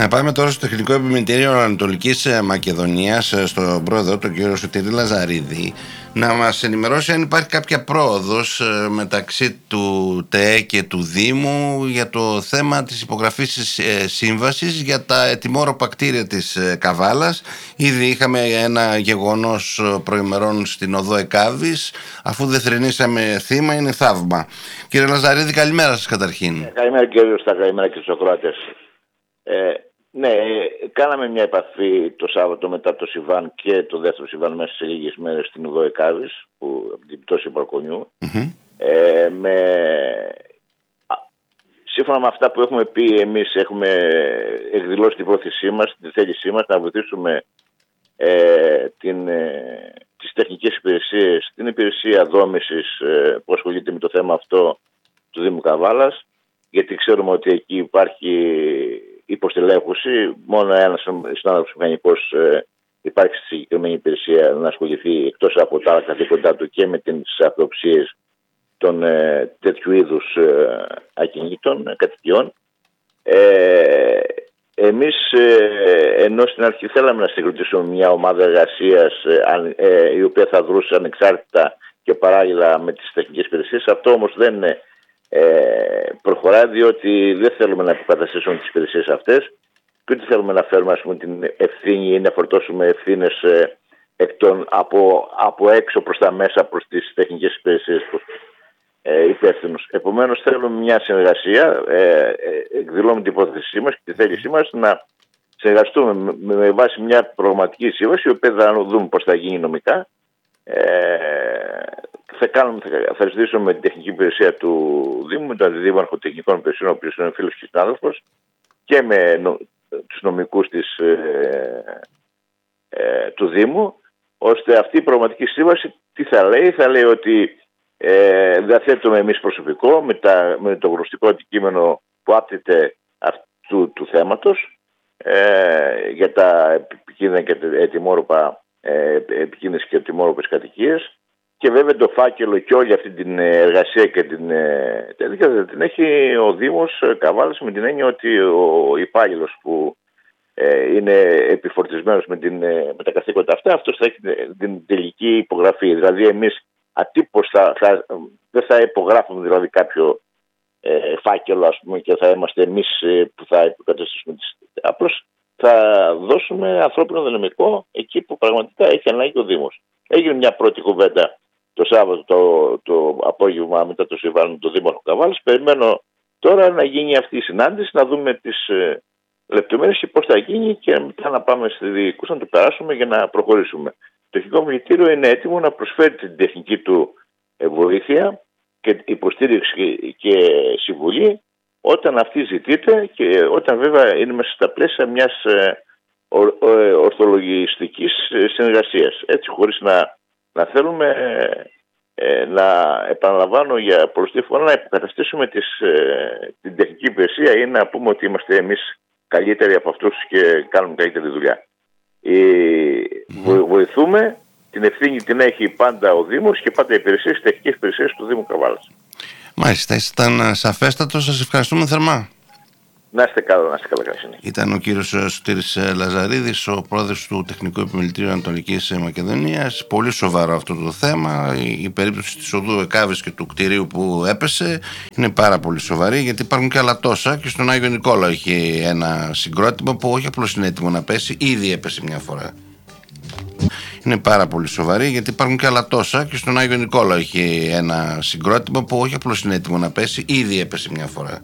Να πάμε τώρα στο Τεχνικό Επιμελητήριο Ανατολικής Μακεδονίας, στον πρόεδρο, τον κύριο Σωτήρη Λαζαρίδη, να μας ενημερώσει αν υπάρχει κάποια πρόοδος μεταξύ του ΤΕΕ και του Δήμου για το θέμα της υπογραφής της σύμβασης για τα ετοιμόρροπα κτίρια της Καβάλας. Ήδη είχαμε ένα γεγονός προημερών στην οδό Εκάβης, αφού δεν θρηνήσαμε θύμα, είναι θαύμα. Κύριε Λαζαρίδη, καλημέρα σας καταρχήν. Καλημέρα κύριε Στά, καλημέρα και στους ακροατές. Ναι, κάναμε μια επαφή το Σάββατο μετά το Σιβάν και το δεύτερο Σιβάν μέσα σε λίγες μέρες στην οδό Εκάβης, από την πτώση Μπαρκονιού. Σύμφωνα με αυτά που έχουμε πει, εμείς έχουμε εκδηλώσει την πρόθεσή μας, την θέλησή μας να βοηθήσουμε τις τεχνικές υπηρεσίες, την υπηρεσία δόμησης που ασχολείται με το θέμα αυτό του Δήμου Καβάλας, γιατί ξέρουμε ότι εκεί υπάρχει υποστελέχωση. Μόνο ένας συνάδελφος μηχανικός υπάρχει στη συγκεκριμένη υπηρεσία να ασχοληθεί, εκτός από τα άλλα καθήκοντά του, και με τις αυτοψίες των τέτοιου είδους ακινήτων, κατοικιών. Εμείς ενώ στην αρχή θέλαμε να συγκροτήσουμε μια ομάδα εργασίας η οποία θα δρούσε ανεξάρτητα και παράλληλα με τις τεχνικές υπηρεσίες, αυτό όμως δεν προχωράει, διότι δεν θέλουμε να υποκαταστήσουμε τις υπηρεσίες αυτές και ούτε θέλουμε να φέρουμε, ας πούμε, την ευθύνη ή να φορτώσουμε ευθύνες από έξω προς τα μέσα, προς τις τεχνικές υπηρεσίες υπεύθυνους. Επομένως θέλουμε μια συνεργασία, εκδηλώνουμε την υπόθεσή μας και τη θέλησή μας να συνεργαστούμε με βάση μια προγραμματική σύμβαση, η οποία θα δούμε πώς θα γίνει νομικά. Θα ζητήσουμε με την τεχνική υπηρεσία του Δήμου, με τον Αντιδήμαρχο Τεχνικών Υπηρεσιών, ο οποίος είναι φίλος και συνάδελφος, και με τους νομικούς του Δήμου, ώστε αυτή η προγραμματική σύμβαση τι θα λέει? Θα λέει ότι διαθέτουμε εμείς προσωπικό με το γνωστικό αντικείμενο που άπτεται αυτού του θέματος για τα επικίνδυνα και ετοιμόρροπα, επικίνδυνες και ετοιμόρροπες κατοικίες. Και βέβαια το φάκελο και όλη αυτή την εργασία και την έχει ο Δήμος Καβάλας, με την έννοια ότι ο υπάλληλος που είναι επιφορτισμένος με τα καθήκοντα αυτά, αυτός θα έχει την τελική υπογραφή. Δηλαδή εμείς ατύπως δεν θα υπογράφουμε δηλαδή κάποιο φάκελο, ας πούμε, και θα είμαστε εμείς που θα υποκαταστήσουμε απλώς θα δώσουμε ανθρώπινο δυναμικό εκεί που πραγματικά έχει ανάγκη ο Δήμος. Έγινε μια πρώτη κουβέντα το Σάββατο το απόγευμα μετά το Σιβάν, το Δήμαρχο Καβάλας. Περιμένω τώρα να γίνει αυτή η συνάντηση, να δούμε τις λεπτομέρειες και πώς θα γίνει, και μετά να πάμε στη διοικούσα να το περάσουμε για να προχωρήσουμε. Το Τεχνικό Επιμελητήριο είναι έτοιμο να προσφέρει την τεχνική του βοήθεια και υποστήριξη και συμβουλή όταν αυτή ζητείται, και όταν βέβαια είναι μέσα στα πλαίσια μιας ορθολογιστικής συνεργασίας. Έτσι, χωρίς να θέλουμε να επαναλαμβάνω για πολλωστή φορά να υποκαταστήσουμε την τεχνική υπηρεσία ή να πούμε ότι είμαστε εμείς καλύτεροι από αυτούς και κάνουμε καλύτερη δουλειά. Βοηθούμε, την ευθύνη την έχει πάντα ο Δήμος και πάντα οι τεχνικές υπηρεσίες του Δήμου Καβάλας. Μάλιστα, ήταν σαφέστατο. Σας ευχαριστούμε θερμά. Να είστε καλά, Ήταν ο κύριος Σωτήρης Λαζαρίδης, ο πρόεδρος του Τεχνικού Επιμελητήριου Ανατολικής Μακεδονίας. Πολύ σοβαρό αυτό το θέμα. Η περίπτωση της οδού Εκάβης και του κτηρίου που έπεσε είναι πάρα πολύ σοβαρή, γιατί υπάρχουν και άλλα τόσα. Και στον Άγιο Νικόλαο έχει ένα συγκρότημα που όχι απλώς είναι έτοιμο να πέσει, ήδη έπεσε μια φορά. Είναι πάρα πολύ σοβαρή, γιατί υπάρχουν και άλλα τόσα. Και στον Άγιο Νικόλαο έχει ένα συγκρότημα που όχι απλώς είναι έτοιμο να πέσει, ήδη έπεσε μια φορά.